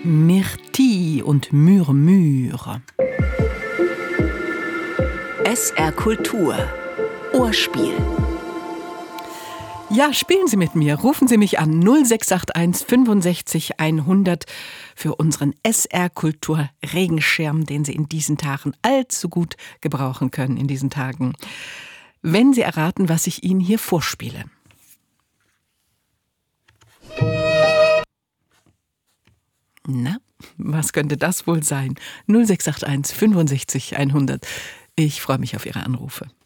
Myrtille und Murmure. SR Kultur. Ohrspiel. Ja, spielen Sie mit mir. Rufen Sie mich an 0681 65 100 für unseren SR Kultur Regenschirm, den Sie in diesen Tagen allzu gut gebrauchen können, in diesen Tagen. Wenn Sie erraten, was ich Ihnen hier vorspiele. Na, was könnte das wohl sein? 0681 65 100. Ich freue mich auf Ihre Anrufe.